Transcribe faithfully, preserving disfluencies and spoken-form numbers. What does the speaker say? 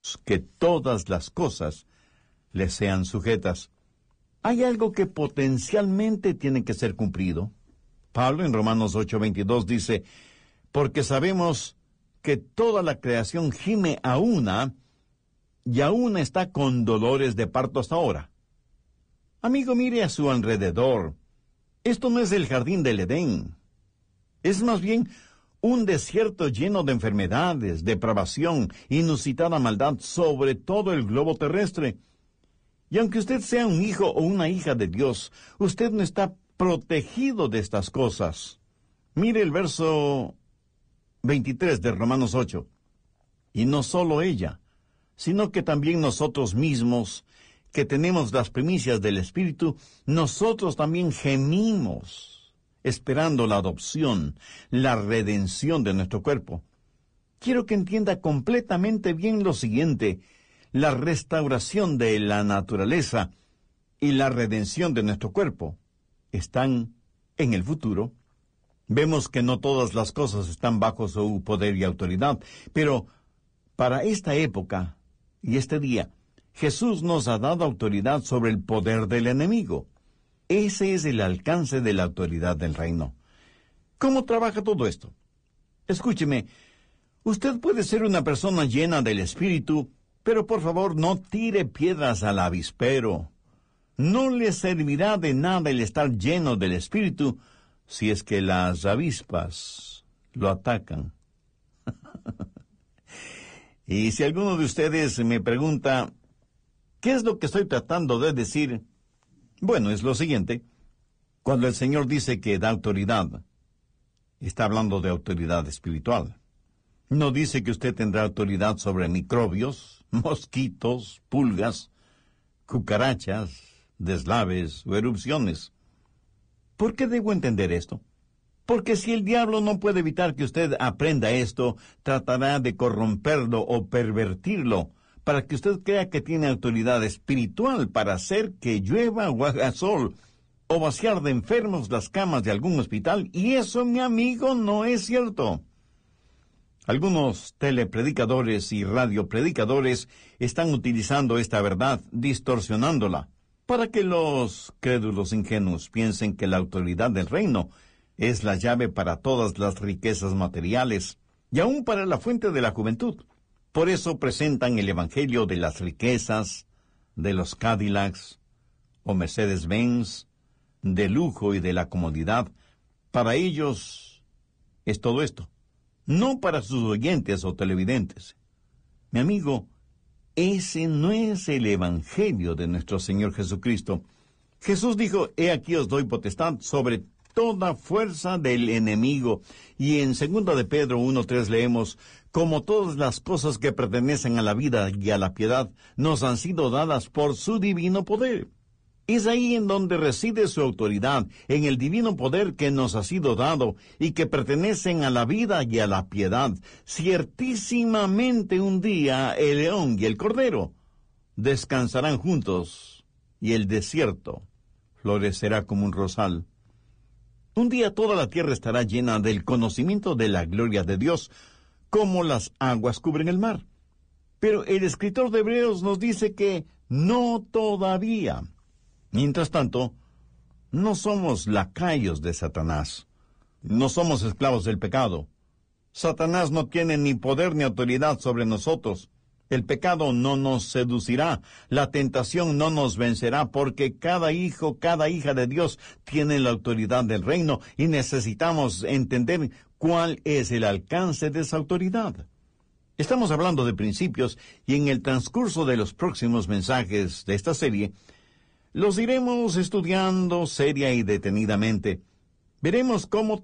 que todas las cosas le sean sujetas. Hay algo que potencialmente tiene que ser cumplido. Pablo en Romanos ocho veintidós dice, porque sabemos que toda la creación gime a una, y aún está con dolores de parto hasta ahora. Amigo, mire a su alrededor. Esto no es el jardín del Edén. Es más bien un desierto lleno de enfermedades, depravación, inusitada maldad sobre todo el globo terrestre. Y aunque usted sea un hijo o una hija de Dios, usted no está protegido de estas cosas. Mire el verso veintitrés de Romanos ocho. Y no solo ella, sino que también nosotros mismos, que tenemos las primicias del Espíritu, nosotros también gemimos, esperando la adopción, la redención de nuestro cuerpo. Quiero que entienda completamente bien lo siguiente: la restauración de la naturaleza y la redención de nuestro cuerpo están en el futuro. Vemos que no todas las cosas están bajo su poder y autoridad, pero para esta época y este día, Jesús nos ha dado autoridad sobre el poder del enemigo. Ese es el alcance de la autoridad del reino. ¿Cómo trabaja todo esto? Escúcheme, usted puede ser una persona llena del Espíritu, pero por favor no tire piedras al avispero. No le servirá de nada el estar lleno del Espíritu si es que las avispas lo atacan. Y si alguno de ustedes me pregunta, ¿qué es lo que estoy tratando de decir? Bueno, es lo siguiente. Cuando el Señor dice que da autoridad, está hablando de autoridad espiritual. No dice que usted tendrá autoridad sobre microbios, mosquitos, pulgas, cucarachas, deslaves o erupciones. ¿Por qué debo entender esto? Porque si el diablo no puede evitar que usted aprenda esto, tratará de corromperlo o pervertirlo, para que usted crea que tiene autoridad espiritual para hacer que llueva o haga sol, o vaciar de enfermos las camas de algún hospital, y eso, mi amigo, no es cierto. Algunos telepredicadores y radiopredicadores están utilizando esta verdad, distorsionándola, para que los crédulos ingenuos piensen que la autoridad del reino es la llave para todas las riquezas materiales, y aún para la fuente de la juventud. Por eso presentan el evangelio de las riquezas, de los Cadillacs o Mercedes-Benz, de lujo y de la comodidad. Para ellos es todo esto, no para sus oyentes o televidentes. Mi amigo, ese no es el evangelio de nuestro Señor Jesucristo. Jesús dijo, he aquí os doy potestad sobre toda fuerza del enemigo. Y en segunda de Pedro uno tres leemos, como todas las cosas que pertenecen a la vida y a la piedad nos han sido dadas por su divino poder. Es ahí en donde reside su autoridad, en el divino poder que nos ha sido dado y que pertenecen a la vida y a la piedad. Ciertísimamente un día el león y el cordero descansarán juntos y el desierto florecerá como un rosal. Un día toda la tierra estará llena del conocimiento de la gloria de Dios, como las aguas cubren el mar. Pero el escritor de Hebreos nos dice que no todavía. Mientras tanto, no somos lacayos de Satanás. No somos esclavos del pecado. Satanás no tiene ni poder ni autoridad sobre nosotros. El pecado no nos seducirá, la tentación no nos vencerá, porque cada hijo, cada hija de Dios tiene la autoridad del reino y necesitamos entender cuál es el alcance de esa autoridad. Estamos hablando de principios y en el transcurso de los próximos mensajes de esta serie, los iremos estudiando seria y detenidamente. Veremos cómo